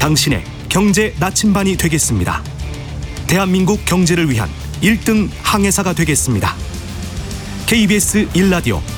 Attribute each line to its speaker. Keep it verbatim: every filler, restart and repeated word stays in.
Speaker 1: 당신의 경제 나침반이 되겠습니다. 대한민국 경제를 위한 일 등 항해사가 되겠습니다. 케이비에스 일 라디오